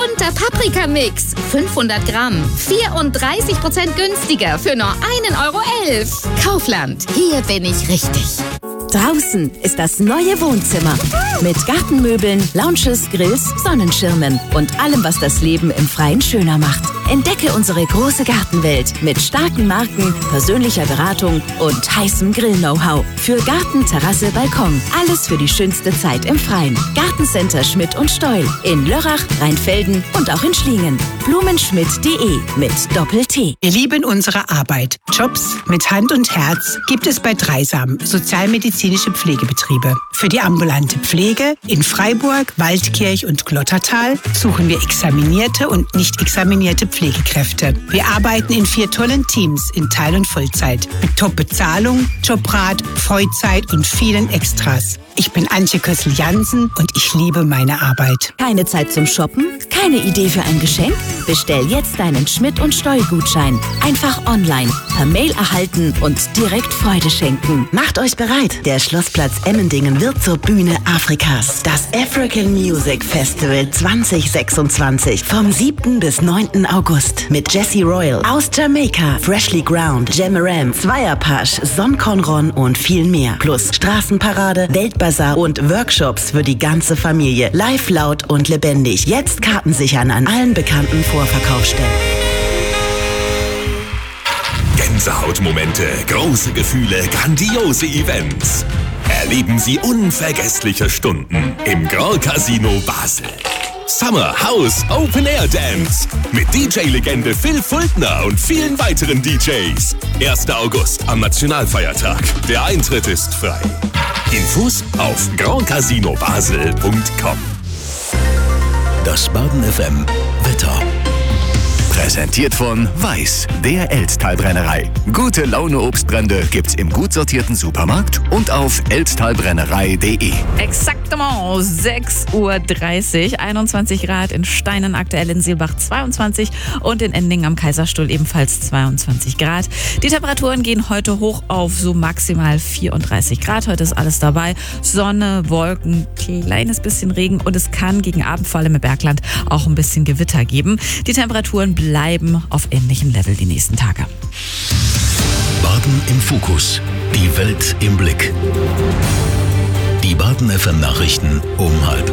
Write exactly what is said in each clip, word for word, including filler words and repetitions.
bunter Paprikamix. fünfhundert Gramm. vierunddreißig Prozent günstiger für nur einen Euro elf. Kaufland, hier bin ich richtig. Draußen ist das neue Wohnzimmer. Mit Gartenmöbeln, Lounges, Grills, Sonnenschirmen und allem, was das Leben im Freien schöner macht. Entdecke unsere große Gartenwelt mit starken Marken, persönlicher Beratung und heißem Grill-Know-how. Für Garten, Terrasse, Balkon. Alles für die schönste Zeit im Freien. Gartencenter Schmidt und Steul. In Lörrach, Rheinfelden und auch in Schlingen. blumenschmidt punkt de mit Doppel-T. Wir lieben unsere Arbeit. Jobs mit Hand und Herz gibt es bei Dreisam, sozialmedizinische Pflegebetriebe. Für die ambulante Pflege in Freiburg, Waldkirch und Glottertal suchen wir examinierte und nicht examinierte Pflegekräfte. Wir arbeiten in vier tollen Teams in Teil- und Vollzeit. Mit Top-Bezahlung, Jobrat, Freizeit und vielen Extras. Ich bin Antje Kössel-Jansen und ich liebe meine Arbeit. Keine Zeit zum Shoppen? Keine Idee für ein Geschenk? Bestell jetzt deinen Schmidt und Steul-Gutschein. Einfach online, per Mail erhalten und direkt Freude schenken. Macht euch bereit. Der Schlossplatz Emmendingen wird zur Bühne Afrikas. Das African Music Festival zwanzig sechsundzwanzig. Vom siebten bis neunten August. Mit Jessie Royal aus Jamaika, Freshly Ground, Jamaram, Zweierpasch, Son Conron und viel mehr. Plus Straßenparade, Weltbasar und Workshops für die ganze Familie. Live, laut und lebendig. Jetzt Karten sichern an allen bekannten Vorverkaufsstellen. Gänsehautmomente, große Gefühle, grandiose Events. Erleben Sie unvergessliche Stunden im Grand Casino Basel. Summer House Open Air Dance mit D J-Legende Phil Fultner und vielen weiteren D Js. erster August am Nationalfeiertag. Der Eintritt ist frei. Infos auf grand casino basel punkt com. Das Baden F M Wetter. Präsentiert von Weiß, der Elztal-Brennerei. Gute Laune Obstbrände gibt's im gut sortierten Supermarkt und auf elztalbrennerei punkt de. Exaktement sechs Uhr dreißig, einundzwanzig Grad in Steinen, aktuell in Seelbach zweiundzwanzig und in Endingen am Kaiserstuhl ebenfalls zweiundzwanzig Grad. Die Temperaturen gehen heute hoch auf so maximal vierunddreißig Grad. Heute ist alles dabei. Sonne, Wolken, kleines bisschen Regen und es kann gegen Abend vor allem im Bergland auch ein bisschen Gewitter geben. Die Temperaturen bleiben auf ähnlichem Level die nächsten Tage. Baden im Fokus. Die Welt im Blick. Die Baden F M Nachrichten um halb.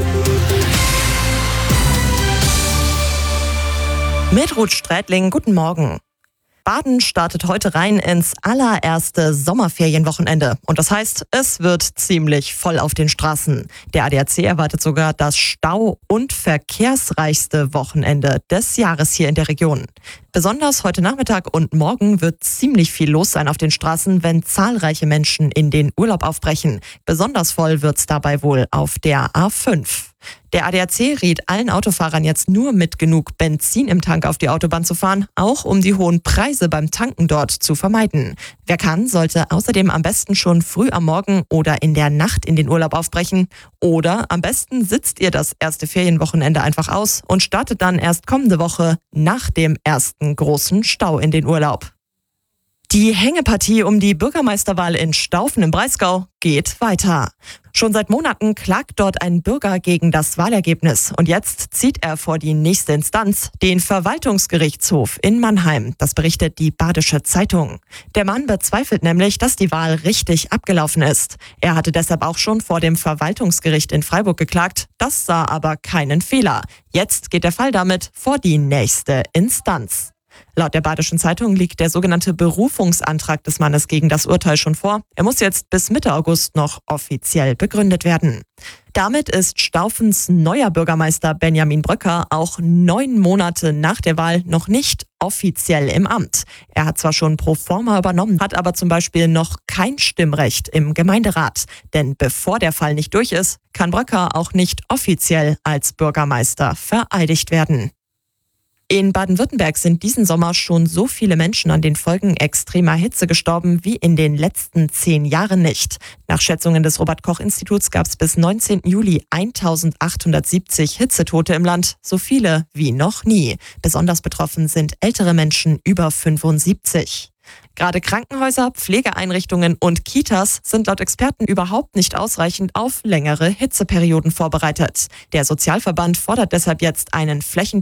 Mit Ruth Strätling, guten Morgen. Baden startet heute rein ins allererste Sommerferienwochenende. Und das heißt, es wird ziemlich voll auf den Straßen. Der A D A C erwartet sogar das stau- und verkehrsreichste Wochenende des Jahres hier in der Region. Besonders heute Nachmittag und morgen wird ziemlich viel los sein auf den Straßen, wenn zahlreiche Menschen in den Urlaub aufbrechen. Besonders voll wird's dabei wohl auf der A fünf. Der A D A C rät allen Autofahrern jetzt nur mit genug Benzin im Tank auf die Autobahn zu fahren, auch um die hohen Preise beim Tanken dort zu vermeiden. Wer kann, sollte außerdem am besten schon früh am Morgen oder in der Nacht in den Urlaub aufbrechen. Oder am besten sitzt ihr das erste Ferienwochenende einfach aus und startet dann erst kommende Woche nach dem ersten großen Stau in den Urlaub. Die Hängepartie um die Bürgermeisterwahl in Staufen im Breisgau geht weiter. Schon seit Monaten klagt dort ein Bürger gegen das Wahlergebnis. Und jetzt zieht er vor die nächste Instanz, den Verwaltungsgerichtshof in Mannheim. Das berichtet die Badische Zeitung. Der Mann bezweifelt nämlich, dass die Wahl richtig abgelaufen ist. Er hatte deshalb auch schon vor dem Verwaltungsgericht in Freiburg geklagt. Das sah aber keinen Fehler. Jetzt geht der Fall damit vor die nächste Instanz. Laut der Badischen Zeitung liegt der sogenannte Berufungsantrag des Mannes gegen das Urteil schon vor. Er muss jetzt bis Mitte August noch offiziell begründet werden. Damit ist Staufens neuer Bürgermeister Benjamin Bröcker auch neun Monate nach der Wahl noch nicht offiziell im Amt. Er hat zwar schon pro forma übernommen, hat aber zum Beispiel noch kein Stimmrecht im Gemeinderat. Denn bevor der Fall nicht durch ist, kann Bröcker auch nicht offiziell als Bürgermeister vereidigt werden. In Baden-Württemberg sind diesen Sommer schon so viele Menschen an den Folgen extremer Hitze gestorben wie in den letzten zehn Jahren nicht. Nach Schätzungen des Robert-Koch-Instituts gab es bis neunzehnten Juli eintausendachthundertsiebzig Hitzetote im Land, so viele wie noch nie. Besonders betroffen sind ältere Menschen über fünfundsiebzig. Gerade Krankenhäuser, Pflegeeinrichtungen und Kitas sind laut Experten überhaupt nicht ausreichend auf längere Hitzeperioden vorbereitet. Der Sozialverband fordert deshalb jetzt einen flächendeckenden